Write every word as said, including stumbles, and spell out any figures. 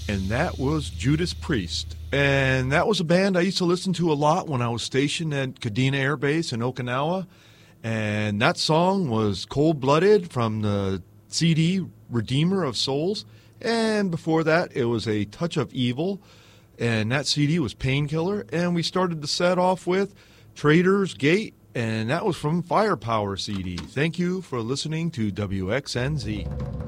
And that was Judas Priest. And that was a band I used to listen to a lot when I was stationed at Kadena Air Base in Okinawa. And that song was Cold Blooded from the C D Redeemer of Souls. And before that, it was A Touch of Evil. And that C D was Painkiller. And we started the set off with Trader's Gate. And that was from Firepower C D. Thank you for listening to W X N Z.